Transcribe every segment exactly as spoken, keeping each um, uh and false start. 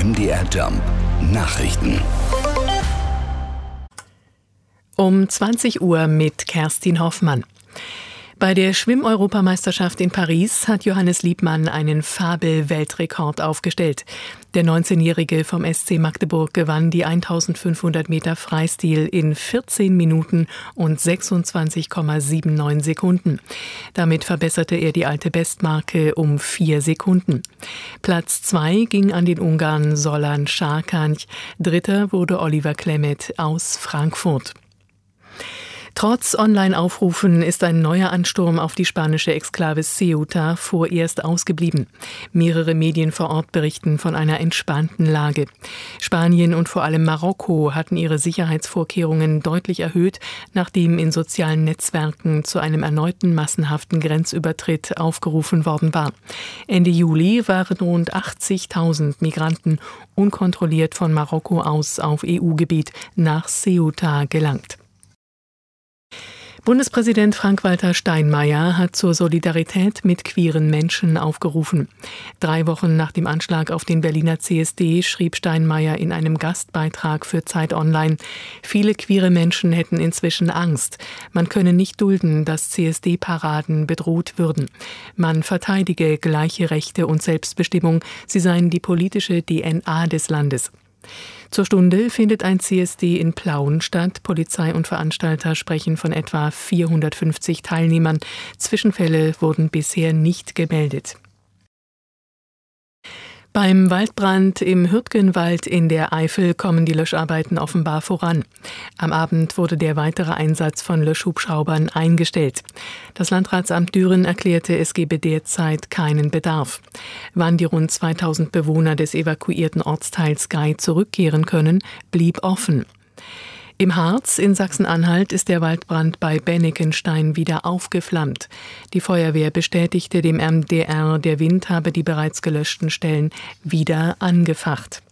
M D R Jump Nachrichten. Um zwanzig Uhr mit Kerstin Hoffmann. Bei der Schwimm-Europameisterschaft in Paris hat Johannes Liebmann einen Fabel-Weltrekord aufgestellt. Der neunzehnjährige vom S C Magdeburg gewann die eintausendfünfhundert Meter Freistil in vierzehn Minuten und sechsundzwanzig Komma neunundsiebzig Sekunden. Damit verbesserte er die alte Bestmarke um vier Sekunden. Platz zwei ging an den Ungarn Solan Sarkanty. Dritter wurde Oliver Klemet aus Frankfurt. Trotz Online-Aufrufen ist ein neuer Ansturm auf die spanische Exklave Ceuta vorerst ausgeblieben. Mehrere Medien vor Ort berichten von einer entspannten Lage. Spanien und vor allem Marokko hatten ihre Sicherheitsvorkehrungen deutlich erhöht, nachdem in sozialen Netzwerken zu einem erneuten massenhaften Grenzübertritt aufgerufen worden war. Ende Juli waren rund achtzigtausend Migranten unkontrolliert von Marokko aus auf E U-Gebiet nach Ceuta gelangt. Bundespräsident Frank-Walter Steinmeier hat zur Solidarität mit queeren Menschen aufgerufen. Drei Wochen nach dem Anschlag auf den Berliner C S D schrieb Steinmeier in einem Gastbeitrag für Zeit Online: Viele queere Menschen hätten inzwischen Angst. Man könne nicht dulden, dass C S D-Paraden bedroht würden. Man verteidige gleiche Rechte und Selbstbestimmung. Sie seien die politische D N A des Landes. Zur Stunde findet ein C S D in Plauen statt. Polizei und Veranstalter sprechen von etwa vierhundertfünfzig Teilnehmern. Zwischenfälle wurden bisher nicht gemeldet. Beim Waldbrand im Hürtgenwald in der Eifel kommen die Löscharbeiten offenbar voran. Am Abend wurde der weitere Einsatz von Löschhubschraubern eingestellt. Das Landratsamt Düren erklärte, es gebe derzeit keinen Bedarf. Wann die rund zweitausend Bewohner des evakuierten Ortsteils Gei zurückkehren können, blieb offen. Im Harz in Sachsen-Anhalt ist der Waldbrand bei Bennekenstein wieder aufgeflammt. Die Feuerwehr bestätigte dem M D R, der Wind habe die bereits gelöschten Stellen wieder angefacht.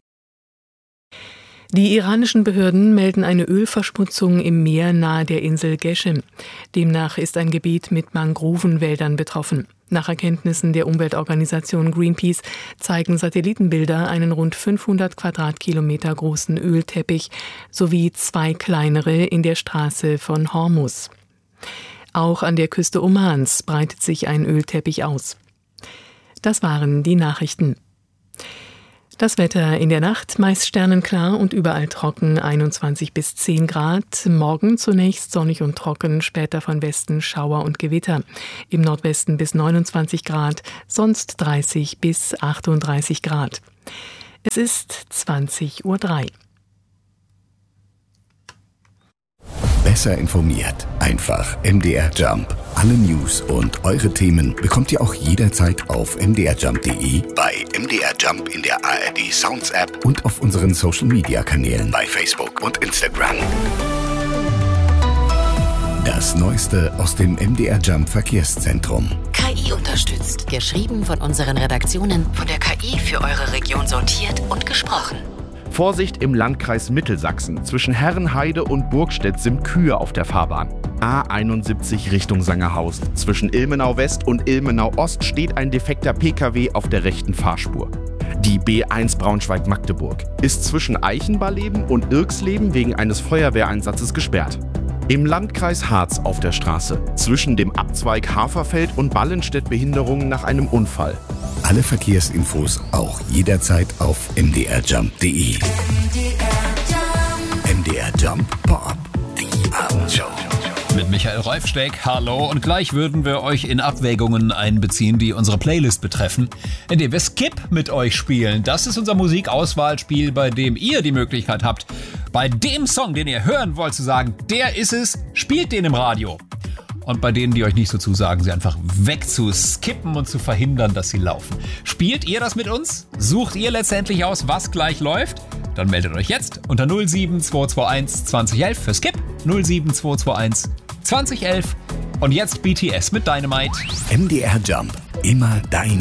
Die iranischen Behörden melden eine Ölverschmutzung im Meer nahe der Insel Geshem. Demnach ist ein Gebiet mit Mangrovenwäldern betroffen. Nach Erkenntnissen der Umweltorganisation Greenpeace zeigen Satellitenbilder einen rund fünfhundert Quadratkilometer großen Ölteppich sowie zwei kleinere in der Straße von Hormuz. Auch an der Küste Omans breitet sich ein Ölteppich aus. Das waren die Nachrichten. Das Wetter in der Nacht meist sternenklar und überall trocken, einundzwanzig bis zehn Grad. Morgen zunächst sonnig und trocken, später von Westen Schauer und Gewitter. Im Nordwesten bis neunundzwanzig Grad, sonst dreißig bis achtunddreißig Grad. Es ist zwanzig Uhr drei. Besser informiert. Einfach M D R Jump. Alle News und eure Themen bekommt ihr auch jederzeit auf m d r jump punkt d e, bei M D R Jump in der A R D Sounds App und auf unseren Social Media Kanälen bei Facebook und Instagram. Das Neueste aus dem M D R Jump Verkehrszentrum. K I unterstützt. Geschrieben von unseren Redaktionen, von der K I für eure Region sortiert und gesprochen. Vorsicht im Landkreis Mittelsachsen. Zwischen Herrenheide und Burgstedt sind Kühe auf der Fahrbahn. A einundsiebzig Richtung Sangerhausen. Zwischen Ilmenau West und Ilmenau Ost steht ein defekter P K W auf der rechten Fahrspur. Die B eins Braunschweig-Magdeburg ist zwischen Eichenbarleben und Irksleben wegen eines Feuerwehreinsatzes gesperrt. Im Landkreis Harz auf der Straße. Zwischen dem Abzweig Haferfeld und Ballenstedt Behinderungen nach einem Unfall. Alle Verkehrsinfos auch jederzeit auf m d r jump punkt d e. M D R Jump Pop, die Abendshow. Mit Michael Reifsteck, hallo, und gleich würden wir euch in Abwägungen einbeziehen, die unsere Playlist betreffen, indem wir Skip mit euch spielen. Das ist unser Musikauswahlspiel, bei dem ihr die Möglichkeit habt, bei dem Song, den ihr hören wollt, zu sagen, der ist es, spielt den im Radio. Und bei denen, die euch nicht so zusagen, sie einfach wegzuskippen und zu verhindern, dass sie laufen. Spielt ihr das mit uns? Sucht ihr letztendlich aus, was gleich läuft? Dann meldet euch jetzt unter null sieben zwei zwei eins zwanzig elf für Skip, null sieben zwei zwei eins zwanzig elf. Und jetzt B T S mit Dynamite. M D R Jump, immer deine